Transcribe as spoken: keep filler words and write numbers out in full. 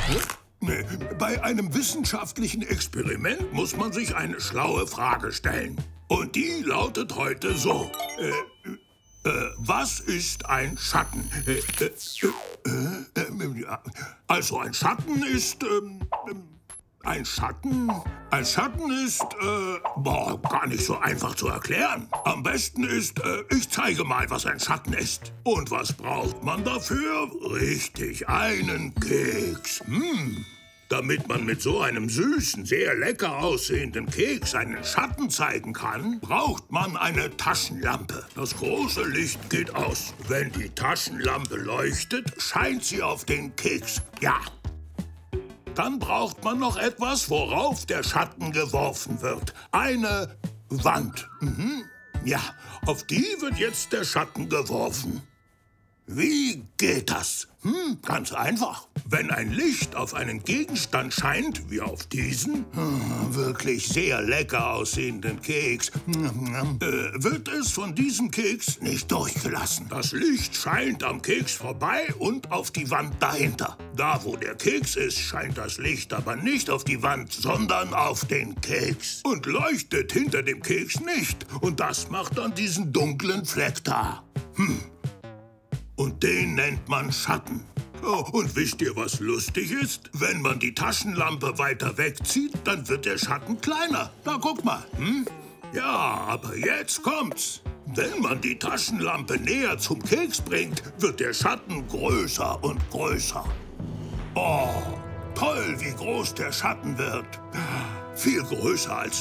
Nee, bei einem wissenschaftlichen Experiment muss man sich eine schlaue Frage stellen. Und die lautet heute so. Äh, äh, was ist ein Schatten? Äh, äh, äh, äh, äh, also ein Schatten ist... Ähm, ein Schatten? Ein Schatten ist... Äh, boah, gar nicht so einfach zu erklären. Am besten ist, äh, ich zeige mal, was ein Schatten ist. Und was braucht man dafür? Richtig, einen Keks. Hm. Damit man mit so einem süßen, sehr lecker aussehenden Keks einen Schatten zeigen kann, braucht man eine Taschenlampe. Das große Licht geht aus. Wenn die Taschenlampe leuchtet, scheint sie auf den Keks. Ja. Dann braucht man noch etwas, worauf der Schatten geworfen wird. Eine Wand. Mhm. Ja, auf die wird jetzt der Schatten geworfen. Wie geht das? Hm, ganz einfach. Wenn ein Licht auf einen Gegenstand scheint, wie auf diesen, hm, wirklich sehr lecker aussehenden Keks, äh, wird es von diesem Keks nicht durchgelassen. Das Licht scheint am Keks vorbei und auf die Wand dahinter. Da, wo der Keks ist, scheint das Licht aber nicht auf die Wand, sondern auf den Keks. Und leuchtet hinter dem Keks nicht. Und das macht dann diesen dunklen Fleck da. Hm. Und den nennt man Schatten. Oh, und wisst ihr, was lustig ist? Wenn man die Taschenlampe weiter wegzieht, dann wird der Schatten kleiner. Da, guck mal. Hm? Ja, aber jetzt kommt's. Wenn man die Taschenlampe näher zum Keks bringt, wird der Schatten größer und größer. Oh, toll, wie groß der Schatten wird. Viel größer als